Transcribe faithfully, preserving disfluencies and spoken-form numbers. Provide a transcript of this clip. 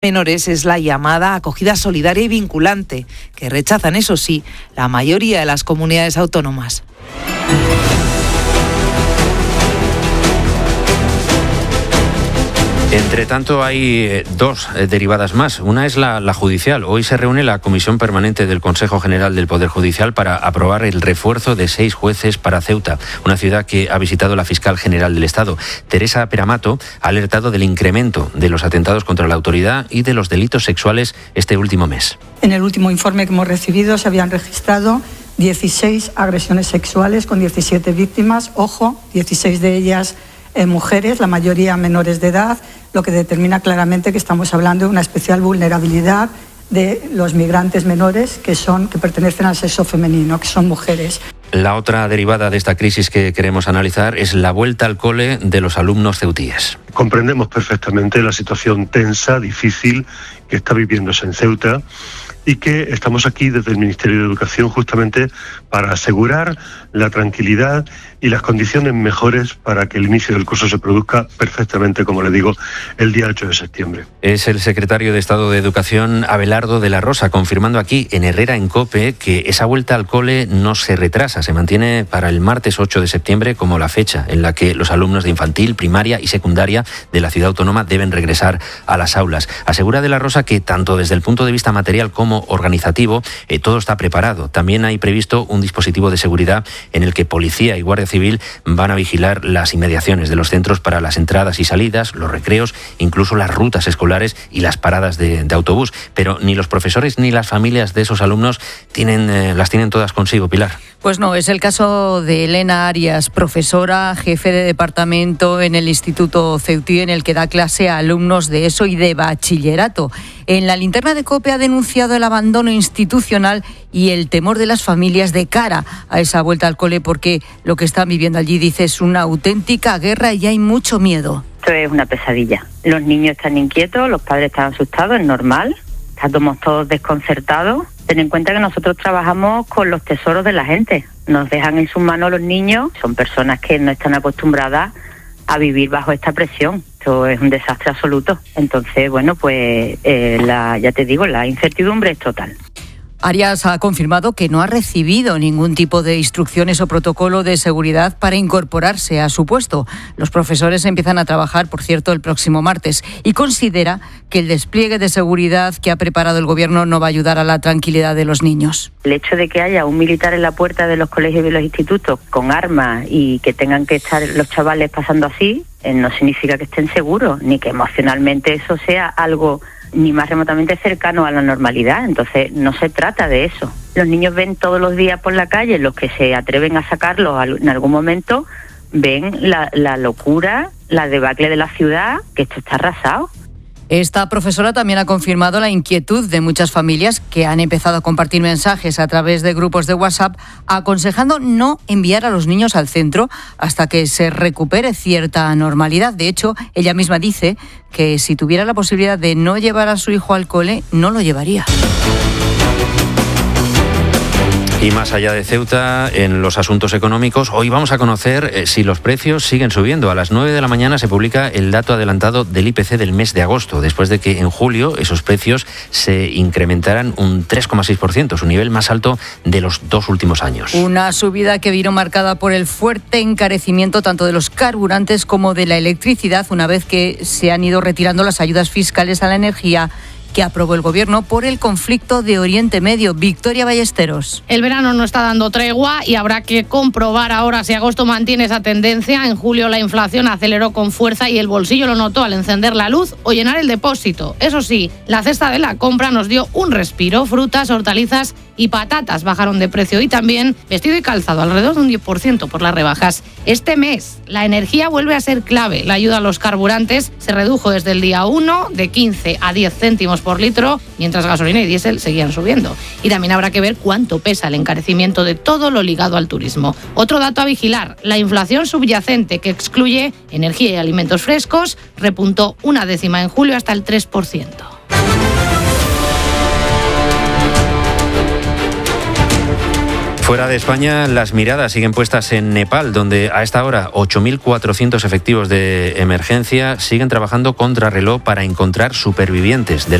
menores es la llamada acogida solidaria y vinculante, que rechazan, eso sí, la mayoría de las comunidades autónomas. Entre tanto, hay dos derivadas más. Una es la, la judicial. Hoy se reúne la Comisión Permanente del Consejo General del Poder Judicial para aprobar el refuerzo de seis jueces para Ceuta, una ciudad que ha visitado la fiscal general del Estado. Teresa Peramato ha alertado del incremento de los atentados contra la autoridad y de los delitos sexuales este último mes. En el último informe que hemos recibido se habían registrado dieciséis agresiones sexuales con diecisiete víctimas. Ojo, dieciséis de ellas Eh, mujeres, la mayoría menores de edad, lo que determina claramente que estamos hablando de una especial vulnerabilidad de los migrantes menores que son que pertenecen al sexo femenino, que son mujeres. La otra derivada de esta crisis que queremos analizar es la vuelta al cole de los alumnos ceutíes. Comprendemos perfectamente la situación tensa, difícil que está viviéndose en Ceuta y que estamos aquí desde el Ministerio de Educación justamente para asegurar la tranquilidad y las condiciones mejores para que el inicio del curso se produzca perfectamente, como le digo, el día ocho de septiembre. Es el secretario de Estado de Educación, Abelardo de la Rosa, confirmando aquí en Herrera en COPE que esa vuelta al cole no se retrasa, se mantiene para el martes ocho de septiembre como la fecha en la que los alumnos de infantil, primaria y secundaria de la ciudad autónoma deben regresar a las aulas. Asegura de la Rosa que tanto desde el punto de vista material como organizativo eh, todo está preparado. También hay previsto un dispositivo de seguridad en el que policía y guardia civil van a vigilar las inmediaciones de los centros para las entradas y salidas, los recreos, incluso las rutas escolares y las paradas de, de autobús. Pero ni los profesores ni las familias de esos alumnos tienen, eh, las tienen todas consigo, Pilar. Pues no, es el caso de Elena Arias, profesora, jefe de departamento en el Instituto Ceutí, en el que da clase a alumnos de ESO y de bachillerato. En la linterna de COPE ha denunciado el abandono institucional y el temor de las familias de cara a esa vuelta al cole, porque lo que están viviendo allí, dice, es una auténtica guerra y hay mucho miedo. Esto es una pesadilla. Los niños están inquietos, los padres están asustados, es normal. Estamos todos desconcertados. Ten en cuenta que nosotros trabajamos con los tesoros de la gente. Nos dejan en sus manos los niños. Son personas que no están acostumbradas a vivir bajo esta presión. Esto es un desastre absoluto. Entonces, bueno, pues eh, la, ya te digo, la incertidumbre es total. Arias ha confirmado que no ha recibido ningún tipo de instrucciones o protocolo de seguridad para incorporarse a su puesto. Los profesores empiezan a trabajar, por cierto, el próximo martes, y considera que el despliegue de seguridad que ha preparado el Gobierno no va a ayudar a la tranquilidad de los niños. El hecho de que haya un militar en la puerta de los colegios y de los institutos con armas y que tengan que estar los chavales pasando así, eh, no significa que estén seguros, ni que emocionalmente eso sea algo ni más remotamente cercano a la normalidad. Entonces no se trata de eso. Los niños ven todos los días por la calle, los que se atreven a sacarlos en algún momento ven la, la locura, la debacle de la ciudad, que esto está arrasado. Esta profesora también ha confirmado la inquietud de muchas familias que han empezado a compartir mensajes a través de grupos de WhatsApp aconsejando no enviar a los niños al centro hasta que se recupere cierta normalidad. De hecho, ella misma dice que si tuviera la posibilidad de no llevar a su hijo al cole, no lo llevaría. Y más allá de Ceuta, en los asuntos económicos, hoy vamos a conocer eh, si los precios siguen subiendo. A las nueve de la mañana se publica el dato adelantado del I P C del mes de agosto, después de que en julio esos precios se incrementaran un tres coma seis por ciento, su nivel más alto de los dos últimos años. Una subida que vino marcada por el fuerte encarecimiento tanto de los carburantes como de la electricidad, una vez que se han ido retirando las ayudas fiscales a la energía que aprobó el Gobierno por el conflicto de Oriente Medio. Victoria Ballesteros. El verano no está dando tregua y habrá que comprobar ahora si agosto mantiene esa tendencia. En julio la inflación aceleró con fuerza y el bolsillo lo notó al encender la luz o llenar el depósito. Eso sí, la cesta de la compra nos dio un respiro. Frutas, hortalizas y patatas bajaron de precio y también vestido y calzado, alrededor de un diez por ciento por las rebajas. Este mes la energía vuelve a ser clave. La ayuda a los carburantes se redujo desde el día uno de quince a diez céntimos por litro, mientras gasolina y diésel seguían subiendo. Y también habrá que ver cuánto pesa el encarecimiento de todo lo ligado al turismo. Otro dato a vigilar, la inflación subyacente, que excluye energía y alimentos frescos, repuntó una décima en julio hasta el tres por ciento. Fuera de España, las miradas siguen puestas en Nepal, donde a esta hora ocho mil cuatrocientos efectivos de emergencia siguen trabajando contra reloj para encontrar supervivientes de